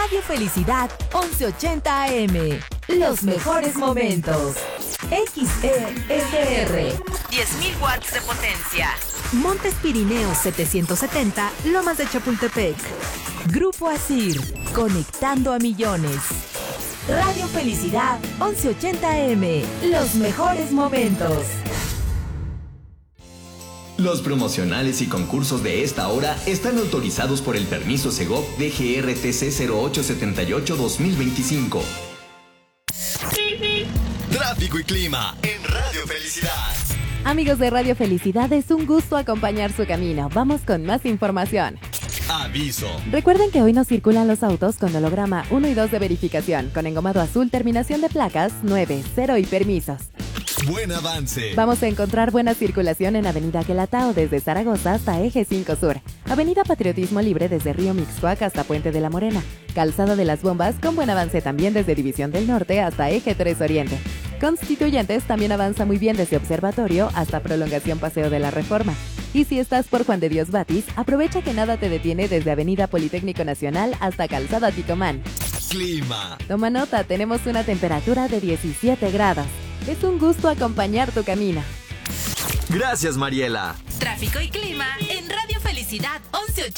Radio Felicidad 1180 AM. Los mejores momentos. XESR. 10.000 watts de potencia. Montes Pirineos 770, Lomas de Chapultepec. Grupo Asir, conectando a millones. Radio Felicidad 1180 AM. Los mejores momentos. Los promocionales y concursos de esta hora están autorizados por el permiso Segov DGRTC 0878-2025. Tráfico y clima en Radio Felicidad. Amigos de Radio Felicidad, es un gusto acompañar su camino. Vamos con más información. Aviso. Recuerden que hoy no circulan los autos con holograma 1 y 2 de verificación, con engomado azul, terminación de placas 9, 0 y permisos. Buen avance. Vamos a encontrar buena circulación en Avenida Quelatao desde Zaragoza hasta Eje 5 Sur. Avenida Patriotismo Libre desde Río Mixcoac hasta Puente de la Morena. Calzada de las Bombas con buen avance también desde División del Norte hasta Eje 3 Oriente. Constituyentes también avanza muy bien desde Observatorio hasta Prolongación Paseo de la Reforma. Y si estás por Juan de Dios Batis, aprovecha que nada te detiene desde Avenida Politécnico Nacional hasta Calzada Ticomán. Clima. Toma nota, tenemos una temperatura de 17 grados. Es un gusto acompañar tu camino. Gracias, Mariela. Tráfico y clima en Radio Felicidad 1180.